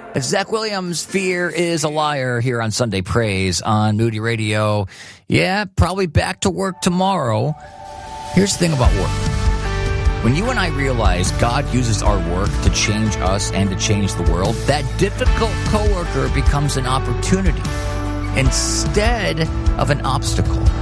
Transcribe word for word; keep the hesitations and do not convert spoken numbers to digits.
It's Zach Williams, Fear is a Liar, here on Sunday Praise on Moody Radio. Yeah, probably back to work tomorrow. Here's the thing about work. When you and I realize God uses our work to change us and to change the world, that difficult coworker becomes an opportunity instead of an obstacle.